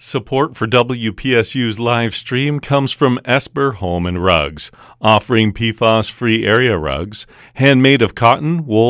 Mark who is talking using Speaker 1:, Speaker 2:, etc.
Speaker 1: Support for WPSU's live stream comes from Esper Home and Rugs, offering PFAS-free area rugs, handmade of cotton, wool,